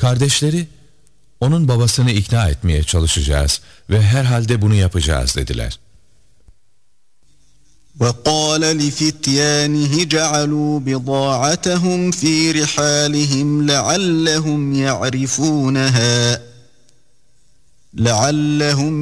Kardeşleri, onun babasını ikna etmeye çalışacağız ve herhalde bunu yapacağız dediler. وَقَالَ لِفِتْيَانِهِ جَعَلُوا بِضَاعَتَهُمْ فِي رِحَالِهِمْ لَعَلَّهُمْ